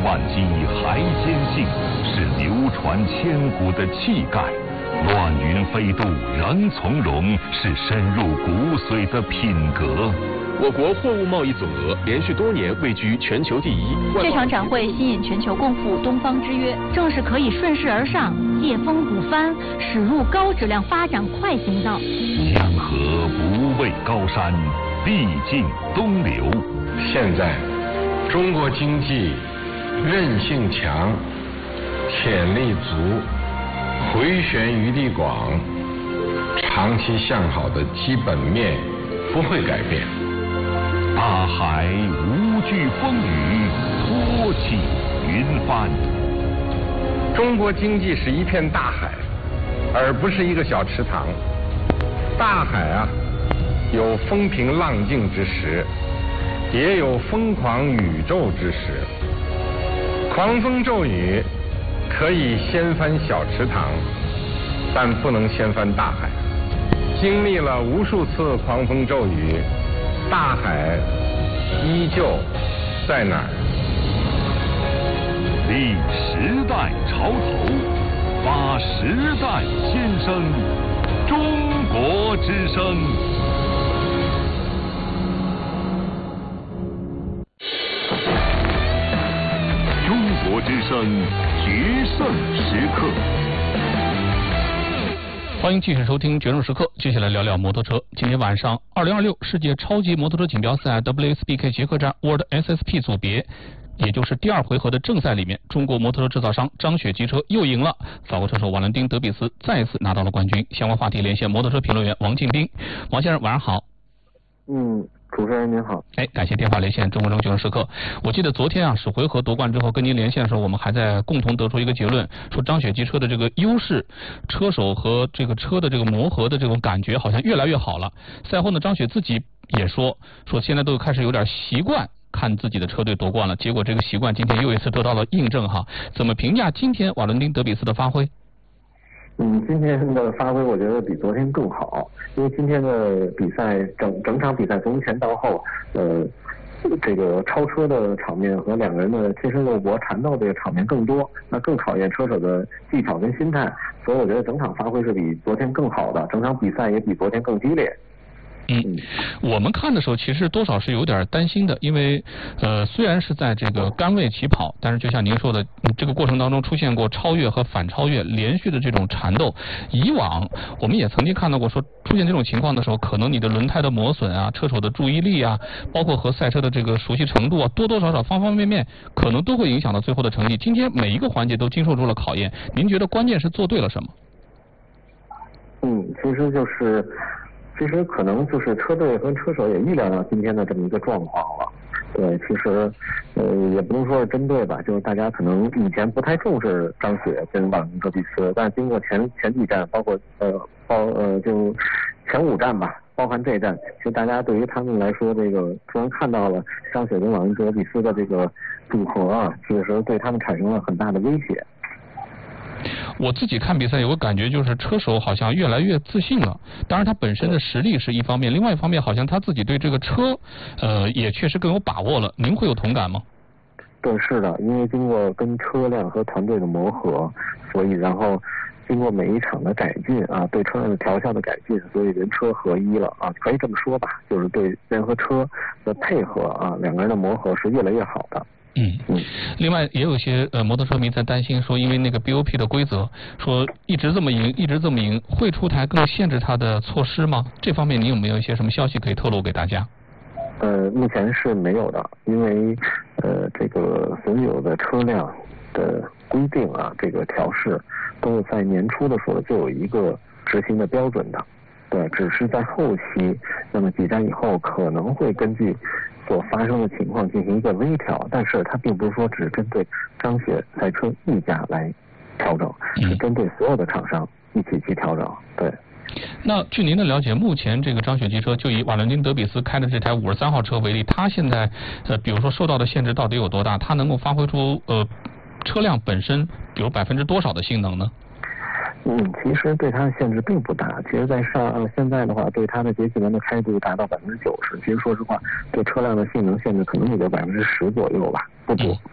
反击还坚信，是流传千古的气概；乱云飞渡仍从容，是深入骨髓的品格。 我国货物贸易总额连续多年位居全球第一。 这场展会吸引全球共赴东方之约，正是可以顺势而上，借风鼓帆，驶入高质量发展快行道。 江河不畏高山，必尽东流。 现在，中国经济韧性强，潜力足，回旋余地广，长期向好的基本面不会改变。 大海无惧风雨，托起云帆。 中国经济是一片大海，而不是一个小池塘。大海啊，有风平浪静之时，也有疯狂宇宙之时。狂风骤雨可以掀翻小池塘，但不能掀翻大海。经历了无数次狂风骤雨，大海依旧在那儿。 立时代潮头，发时代先声，中国之声。中国之声决胜时刻。 欢迎继续收听《决胜时刻》，接下来聊聊摩托车。今天晚上，2026世界超级摩托车锦标赛 WSBK 捷克站 World SSP 组别，也就是第2回合的正赛里面，中国摩托车制造商张雪机车又赢了，法国车手瓦伦丁·德比斯再次拿到了冠军。相关话题连线摩托车评论员王进兵。王先生，晚上好。 主持人您好。 感谢电话连线中国决胜时刻。我记得昨天首回合夺冠之后跟您连线的时候，我们还在共同得出一个结论，说张雪机车的这个优势，车手和这个车的这个磨合的这种感觉好像越来越好了。赛后呢，张雪自己也说现在都开始有点习惯看自己的车队夺冠了，结果这个习惯今天又一次得到了印证哈。怎么评价今天瓦伦丁·德比斯的发挥？ 今天的发挥我觉得比昨天更好，因为今天的比赛整场比赛从前到后，这个超车的场面和两个人的贴身肉搏缠斗的场面更多，那更考验车手的技巧跟心态，所以我觉得整场发挥是比昨天更好的，整场比赛也比昨天更激烈。 我们看的时候其实多少是有点担心的，因为虽然是在这个杆位起跑，但是就像您说的，这个过程当中出现过超越和反超越连续的这种缠斗。以往我们也曾经看到过说出现这种情况的时候，可能你的轮胎的磨损啊，车手的注意力啊，包括和赛车的这个熟悉程度啊，多多少少方方面面可能都会影响到最后的成绩。今天每一个环节都经受住了考验，您觉得关键是做对了什么？ 其实可能就是车队和车手也预料到今天的这么一个状况了。对，其实也不能说是针对吧，就是大家可能以前不太重视张雪跟瓦伦丁·德比斯，但经过前几站，包括就前5站吧，包含这一站，其实大家对于他们来说，这个突然看到了张雪跟瓦伦丁·德比斯的这个组合啊，其实对他们产生了很大的威胁。 我自己看比赛有个感觉，就是车手好像越来越自信了。当然他本身的实力是一方面，另外一方面好像他自己对这个车也确实更有把握了。您会有同感吗？ 对，是的，因为经过跟车辆和团队的磨合，所以然后经过每一场的改进啊，对车辆的调校的改进，所以人车合一了啊，可以这么说吧，就是对人和车的配合啊，两个人的磨合是越来越好的。 另外也有些摩托车迷在担心说，因为那个 BOP 的规则说一直这么赢，会出台更限制它的措施吗？这方面你有没有一些什么消息可以透露给大家？ 目前是没有的，因为这个所有的车辆的规定啊，这个调试都是在年初的时候就有一个执行的标准的。对，只是在后期，那么几站以后可能会根据所发生的情况进行一个微调，但是它并不是说只针对张雪赛车一家来调整，是针对所有的厂商一起去调整。对。 那据您的了解，目前这个张雪机车就以瓦伦丁·德比斯开的这台53号车为例，它现在比如说受到的限制到底有多大？它能够发挥出车辆本身比如多少的性能呢？ 其实对它的限制并不大。其实在现在的话，对它的节气门的开度达到90%。其实说实话，对车辆的性能限制可能也就10%左右吧，不多。